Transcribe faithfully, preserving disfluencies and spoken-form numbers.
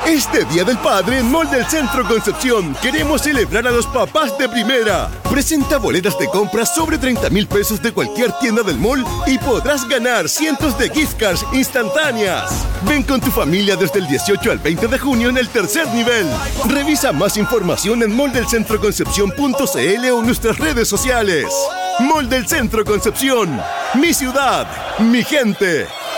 Este Día del Padre en Mall del Centro Concepción queremos celebrar a los papás de primera. Presenta boletas de compra sobre treinta mil pesos de cualquier tienda del mall y podrás ganar cientos de gift cards instantáneas. Ven con tu familia desde el dieciocho al veinte de junio en el tercer nivel. Revisa más información en mall del centro concepción punto c l o en nuestras redes sociales. Mall del Centro Concepción. Mi ciudad, mi gente.